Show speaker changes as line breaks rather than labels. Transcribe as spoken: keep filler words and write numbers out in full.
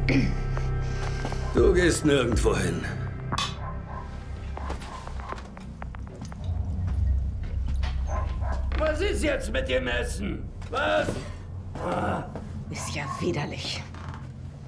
Du gehst nirgendwo hin.
Was ist jetzt mit dem Essen? Was?
Ist ja widerlich.